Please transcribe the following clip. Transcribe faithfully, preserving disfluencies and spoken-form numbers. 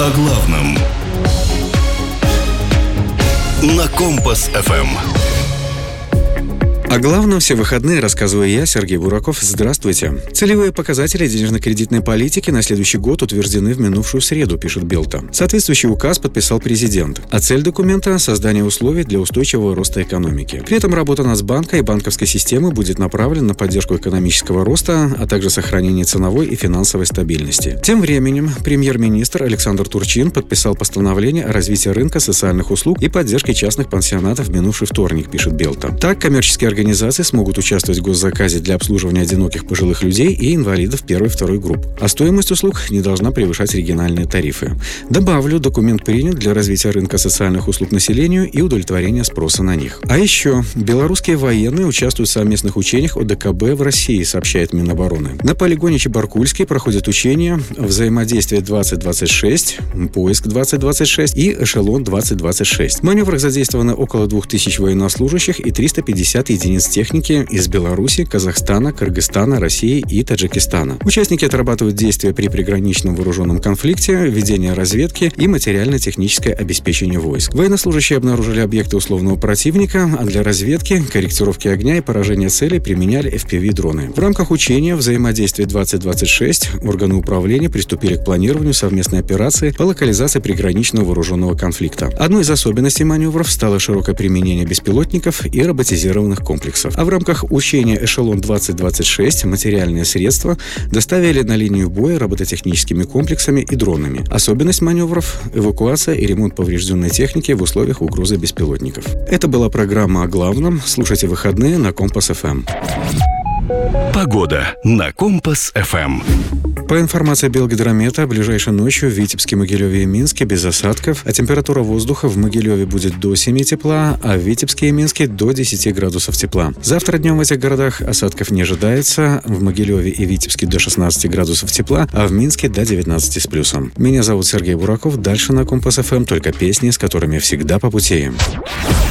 О главном на Компас эф эм. О главном все выходные рассказываю я, Сергей Бураков. Здравствуйте. Целевые показатели денежно-кредитной политики на следующий год утверждены в минувшую среду, пишет Белта. Соответствующий указ подписал президент. А цель документа – создание условий для устойчивого роста экономики. При этом работа Нацбанка и банковской системы будет направлена на поддержку экономического роста, а также сохранение ценовой и финансовой стабильности. Тем временем премьер-министр Александр Турчин подписал постановление о развитии рынка социальных услуг и поддержке частных пансионатов в минувший вторник, пишет Белта. Так, коммерческие организации Организации смогут участвовать в госзаказе для обслуживания одиноких пожилых людей и инвалидов первой и второй групп. А стоимость услуг не должна превышать региональные тарифы. Добавлю, документ принят для развития рынка социальных услуг населению и удовлетворения спроса на них. А еще белорусские военные участвуют в совместных учениях о дэ ка бэ в России, сообщает Минобороны. На полигоне Чебаркульский проходят учения «Взаимодействие двадцать двадцать шесть», «Поиск двадцать двадцать шесть» и «Эшелон двадцать двадцать шесть». В маневрах задействовано около двух тысяч военнослужащих и триста пятьдесят единиц техники из Беларуси, Казахстана, Кыргызстана, России и Таджикистана. Участники отрабатывают действия при приграничном вооруженном конфликте, ведение разведки и материально-техническое обеспечение войск. Военнослужащие обнаружили объекты условного противника, а для разведки, корректировки огня и поражения целей применяли эф пи ви-дроны. В рамках учения «Взаимодействие двадцать двадцать шесть» органы управления приступили к планированию совместной операции по локализации приграничного вооруженного конфликта. Одной из особенностей маневров стало широкое применение беспилотников и роботизированных комплексов. А в рамках учения «Эшелон двадцать двадцать шесть» материальные средства доставили на линию боя робототехническими комплексами и дронами. Особенность маневров – эвакуация и ремонт поврежденной техники в условиях угрозы беспилотников. Это была программа о главном. Слушайте выходные на Компас эф эм. Погода на Компас эф эм. По информации Белгидромета, ближайшей ночью в Витебске, Могилеве и Минске без осадков, а температура воздуха в Могилеве будет до семи тепла, а в Витебске и Минске до десяти градусов тепла. Завтра днем в этих городах осадков не ожидается, в Могилеве и Витебске до шестнадцати градусов тепла, а в Минске до девятнадцати с плюсом. Меня зовут Сергей Бураков, дальше на Компас эф эм только песни, с которыми всегда по пути.